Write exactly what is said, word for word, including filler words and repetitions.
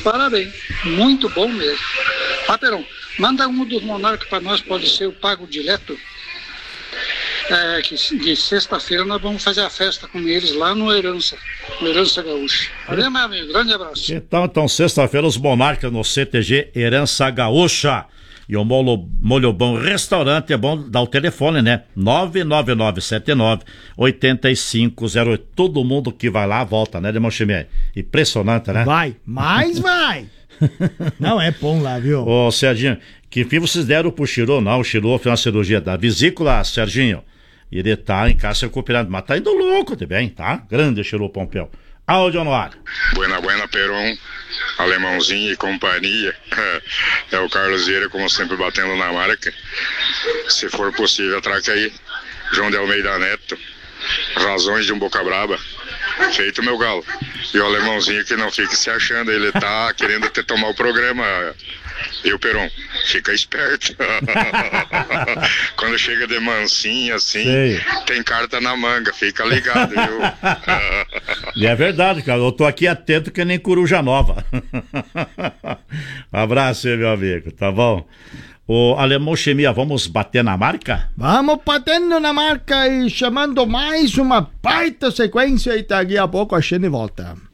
Parabéns, muito bom mesmo. Ah, Perão, manda um dos monarcas para nós, pode ser o Pago Direto. É, que de sexta-feira nós vamos fazer a festa com eles lá no Herança, no Herança Gaúcha. Valeu, meu amigo, grande abraço. Então, então sexta-feira os monarcas no C T G Herança Gaúcha. E o Molho, Molho Bom Restaurante, é bom dar o telefone, né? nove nove nove sete nove oito cinco zero oito. Todo mundo que vai lá volta, né, irmão Chimé? Impressionante, né? Vai, mas vai. Não é bom lá, viu? Ô, Serginho, que fim vocês deram pro Chirô? Não, o Chirô fez uma cirurgia da vesícula, Serginho. E ele tá em casa recuperado, mas tá indo louco também, tá? Grande Chirô Pompeu. Áudio no ar. Buena, buena, Peron, Alemãozinho e companhia. É o Carlos Vieira, como sempre, batendo na marca. Se for possível, atraca aí. João de Almeida Neto, Razões de um Boca Braba. Feito, meu galo. E o Alemãozinho que não fique se achando, ele tá querendo até tomar o programa. E o Peron, fica esperto. Quando chega de mansinho assim, sei, tem carta na manga, fica ligado, viu? E é verdade, cara, eu tô aqui atento que nem coruja nova. Um abraço aí, meu amigo, tá bom? O Alemão Chimia, vamos bater na marca? Vamos batendo na marca e chamando mais uma baita sequência e daqui a pouco a gente volta.